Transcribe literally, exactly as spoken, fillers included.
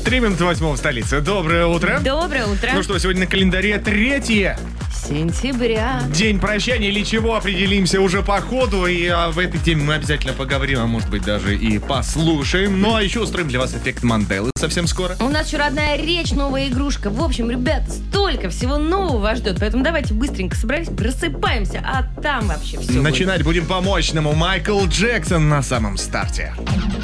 Три минуты восьмого в столице. Доброе утро. Доброе утро. Ну что, сегодня на календаре третье. Сентября. День прощания или чего, определимся уже по ходу. И а, в этой теме мы обязательно поговорим, а может быть даже и послушаем. Ну а еще устроим для вас эффект Манделы совсем скоро. У нас еще родная речь, новая игрушка. В общем, ребята, столько всего нового вас ждет. Поэтому давайте быстренько собрались, просыпаемся, а там вообще все Начинать будет. будем по-мощному. Майкл Джексон на самом старте.